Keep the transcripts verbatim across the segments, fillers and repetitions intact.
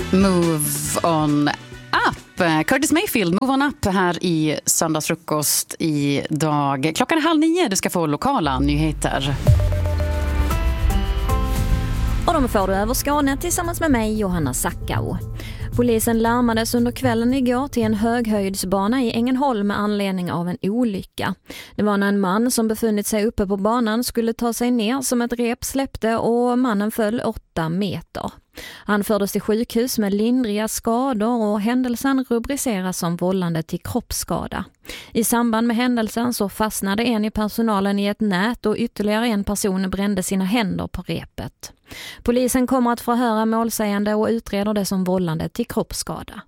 Move on up. Curtis Mayfield, Move on up här i söndagsfrukost idag. Klockan är halv nio, du ska få lokala nyheter. Och de får du över Skåne tillsammans med mig, Johanna Sackau. Polisen larmades under kvällen igår till en höghöjdsbana i Ängelholm med anledning av en olycka. Det var när en man som befunnit sig uppe på banan skulle ta sig ner som ett rep släppte och mannen föll åtta meter. Han fördes till sjukhus med lindriga skador och händelsen rubriceras som vållande till kroppsskada. I samband med händelsen så fastnade en i personalen i ett nät och ytterligare en person brände sina händer på repet. Polisen kommer att förhöra målsägande och utreder det som vållande till kroppsskada.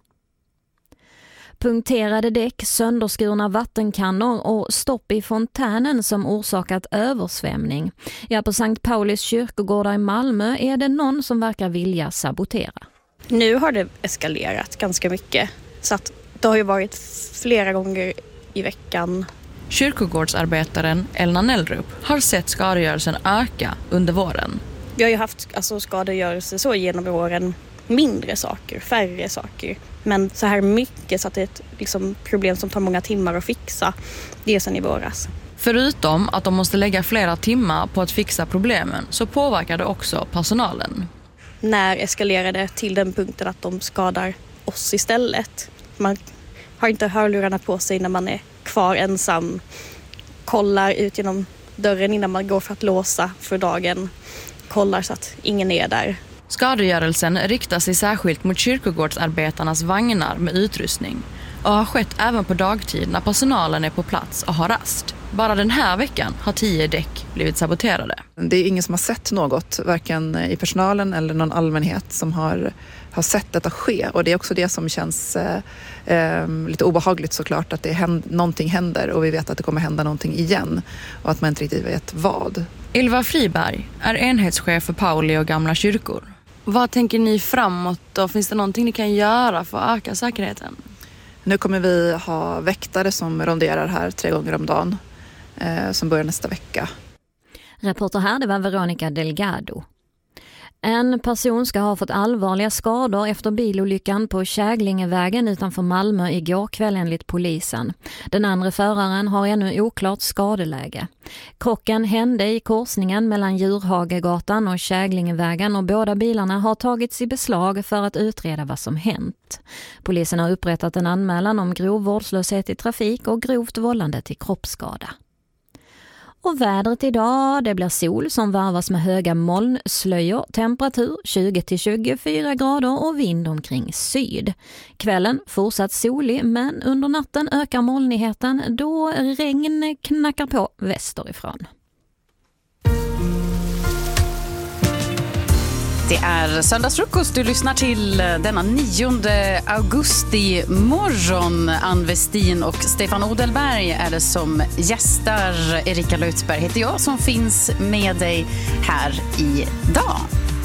Punkterade däck, sönderskurna vattenkannor och stopp i fontänen som orsakat översvämning. Ja, på Sankt Paulis kyrkogård i Malmö är det någon som verkar vilja sabotera. Nu har det eskalerat ganska mycket, så att det har ju varit flera gånger i veckan. Kyrkogårdsarbetaren Elna Nellrup har sett skadegörelsen öka under våren. Vi har ju haft alltså, skadegörelse så genom åren, mindre saker, färre saker. Men så här mycket så att det är ett liksom, problem som tar många timmar att fixa, det är sen i våras. Förutom att de måste lägga flera timmar på att fixa problemen så påverkar det också personalen. När eskalerade det till den punkten att de skadar oss istället. Man har inte hörlurarna på sig när man är kvar ensam. Kollar ut genom dörren innan man går för att låsa för dagen. Kollar så att ingen är där. Skadegörelsen riktar sig särskilt mot kyrkogårdsarbetarnas vagnar med utrustning och har skett även på dagtid när personalen är på plats och har rast. Bara den här veckan har tio däck blivit saboterade. Det är ingen som har sett något, varken i personalen eller någon allmänhet som har, har sett detta ske. Och det är också det som känns eh, lite obehagligt såklart, att det händer, någonting händer och vi vet att det kommer hända någonting igen och att man inte riktigt vet vad. Ylva Friberg är enhetschef för Pauli och Gamla kyrkor. Vad tänker ni framåt och finns det någonting ni kan göra för att öka säkerheten? Nu kommer vi ha väktare som ronderar här tre gånger om dagen eh, som börjar nästa vecka. Reporter här, det var Veronica Delgado. En person ska ha fått allvarliga skador efter bilolyckan på Käglingevägen utanför Malmö igår kväll enligt polisen. Den andra föraren har ännu oklart skadeläge. Krocken hände i korsningen mellan Djurhagegatan och Käglingevägen och båda bilarna har tagits i beslag för att utreda vad som hänt. Polisen har upprättat en anmälan om grov vårdslöshet i trafik och grovt vållande till kroppsskada. Och vädret idag, det blir sol som varvas med höga molnslöjor, temperatur tjugo till tjugofyra grader och vind omkring syd. Kvällen fortsatt solig, men under natten ökar molnigheten då regn knackar på västerifrån. Det är söndagsfrukost du lyssnar till denna nionde augusti morgon. Ann Westin och Stefan Odelberg är det som gästar. Erika Lutsberg heter jag som finns med dig här idag.